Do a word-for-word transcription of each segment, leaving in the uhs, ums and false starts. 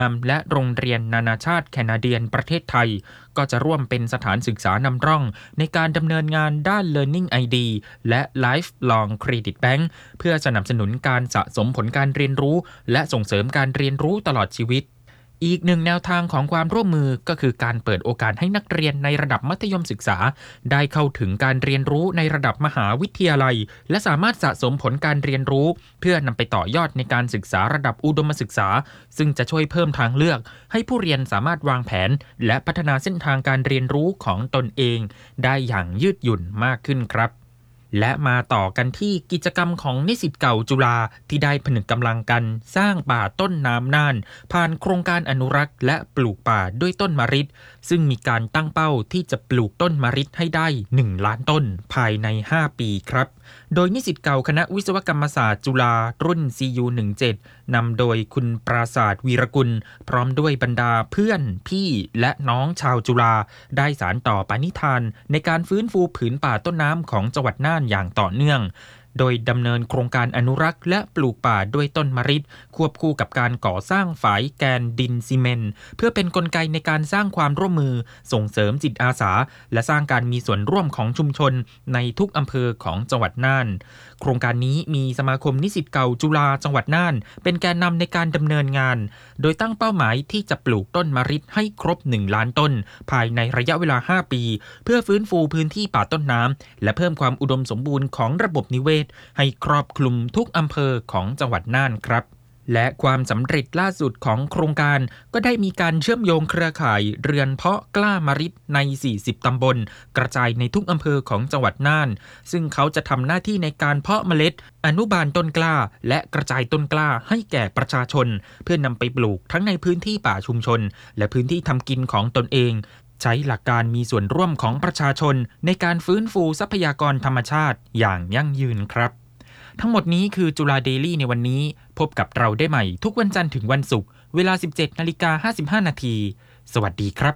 และโรงเรียนนานาชาติแคนาเดียนประเทศไทยก็จะร่วมเป็นสถานศึกษานำร่องในการดำเนินงานด้าน Learning ไอ ดี และ Lifelong Credit Bank เพื่อสนับสนุนการสะสมผลการเรียนรู้และส่งเสริมการเรียนรู้ตลอดชีวิตอีกหนึ่งแนวทางของความร่วมมือก็คือการเปิดโอกาสให้นักเรียนในระดับมัธยมศึกษาได้เข้าถึงการเรียนรู้ในระดับมหาวิทยาลัยและสามารถสะสมผลการเรียนรู้เพื่อนำไปต่อยอดในการศึกษาระดับอุดมศึกษาซึ่งจะช่วยเพิ่มทางเลือกให้ผู้เรียนสามารถวางแผนและพัฒนาเส้นทางการเรียนรู้ของตนเองได้อย่างยืดหยุ่นมากขึ้นครับและมาต่อกันที่กิจกรรมของนิสิตเก่าจุฬาที่ได้ผนึกกำลังกันสร้างป่าต้นน้ำน่านผ่านโครงการอนุรักษ์และปลูกป่าด้วยต้นมะริดซึ่งมีการตั้งเป้าที่จะปลูกต้นมะริดให้ได้หนึ่งล้านต้นภายในห้าปีครับโดยนิสิตเก่าคณะวิศวกรรมศาสตร์จุฬารุ่น ซี ยู สิบเจ็ด นำโดยคุณปราศาสตร์วีรกุลพร้อมด้วยบรรดาเพื่อนพี่และน้องชาวจุฬาได้สานต่อปณิธานในการฟื้นฟูผืนป่าต้นน้ำของจังหวัดน่านอย่างต่อเนื่องโดยดำเนินโครงการอนุรักษ์และปลูกป่าด้วยต้นมะริดควบคู่กับการก่อสร้างฝายแกนดินซีเมนต์เพื่อเป็นกลไกในการสร้างความร่วมมือส่งเสริมจิตอาสาและสร้างการมีส่วนร่วมของชุมชนในทุกอำเภอของจังหวัดน่านโครงการนี้มีสมาคมนิสิตเก่าจุฬาจังหวัดน่านเป็นแกนนำในการดำเนินงานโดยตั้งเป้าหมายที่จะปลูกต้นมะริดให้ครบหนึ่งล้านต้นภายในระยะเวลาห้าปีเพื่อฟื้นฟูพื้นที่ป่าต้นน้ำและเพิ่มความอุดมสมบูรณ์ของระบบนิเวศให้ครอบคลุมทุกอำเภอของจังหวัดน่านครับและความสำเร็จล่าสุดของโครงการก็ได้มีการเชื่อมโยงเครือข่ายเรือนเพาะกล้ามะริดในสี่สิบตำบลกระจายในทุกอำเภอของจังหวัดน่านซึ่งเขาจะทำหน้าที่ในการเพาะเมล็ดอนุบาลต้นกล้าและกระจายต้นกล้าให้แก่ประชาชนเพื่อนำไปปลูกทั้งในพื้นที่ป่าชุมชนและพื้นที่ทำกินของตนเองใช้หลักการมีส่วนร่วมของประชาชนในการฟื้นฟูทรัพยากรธรรมชาติอย่างยั่งยืนครับทั้งหมดนี้คือจุฬาเดลี่ในวันนี้พบกับเราได้ใหม่ทุกวันจันทร์ถึงวันศุกร์เวลา สิบเจ็ดนาฬิกาห้าสิบห้านาที สวัสดีครับ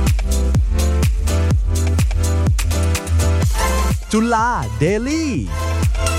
จุฬาเดลี่